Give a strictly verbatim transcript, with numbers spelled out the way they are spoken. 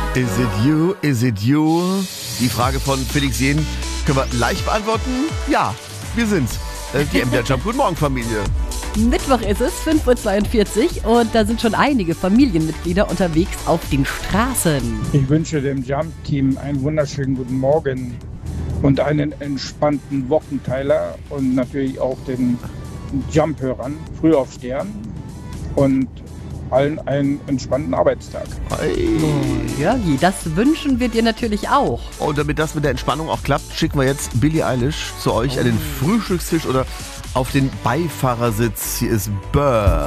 Is it you? Is it you? Die Frage von Felix Jähn können wir leicht beantworten. Ja, wir sind's. Äh, Die M D R Jump. Guten Morgen, Familie. Mittwoch ist es, fünf Uhr zweiundvierzig und da sind schon einige Familienmitglieder unterwegs auf den Straßen. Ich wünsche dem Jump-Team einen wunderschönen guten Morgen und einen entspannten Wochenteiler und natürlich auch den Jump-Hörern, Frühaufstehern und allen einen entspannten Arbeitstag. Hey. Jörgi, das wünschen wir dir natürlich auch. Und damit das mit der Entspannung auch klappt, schicken wir jetzt Billie Eilish zu euch an den Frühstückstisch oder auf den Beifahrersitz. Hier ist Burr.